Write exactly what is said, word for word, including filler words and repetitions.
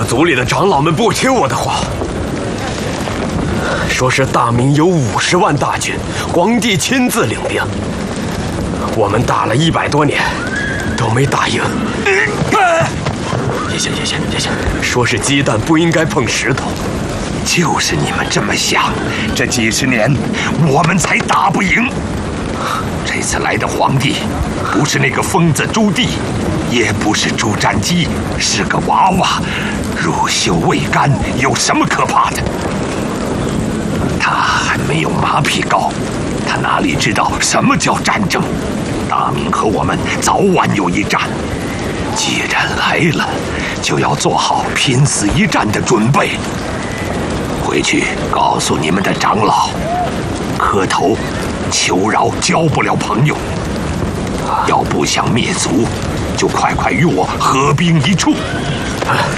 族里的长老们不听我的话，说是大明有五十万大军，皇帝亲自领兵。我们打了一百多年，都没打赢。爷爷爷爷爷爷，说是鸡蛋不应该碰石头。 就是你们这么想，这几十年我们才打不赢。这次来的皇帝，不是那个疯子朱棣，也不是朱瞻基，是个娃娃，乳臭未干，有什么可怕的？他还没有马匹高，他哪里知道什么叫战争？大明和我们早晚有一战，既然来了，就要做好拼死一战的准备。回去告诉你们的长老，磕头求饶交不了朋友。要不想灭族，就快快与我合兵一处。